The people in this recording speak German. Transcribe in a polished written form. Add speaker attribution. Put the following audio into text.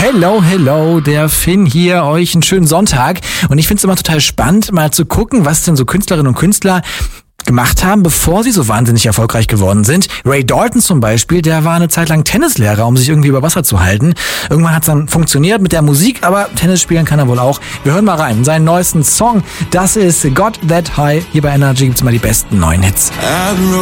Speaker 1: Hello, der Finn hier, euch einen schönen Sonntag. Und ich finde es immer total spannend, mal zu gucken, was denn so Künstlerinnen und Künstler gemacht haben, bevor sie so wahnsinnig erfolgreich geworden sind. Ray Dalton zum Beispiel, der war eine Zeit lang Tennislehrer, um sich irgendwie über Wasser zu halten. Irgendwann hat es dann funktioniert mit der Musik, aber Tennis spielen kann er wohl auch. Wir hören mal rein. Seinen neuesten Song, das ist Got That High. Hier bei Energy gibt's mal die besten neuen Hits.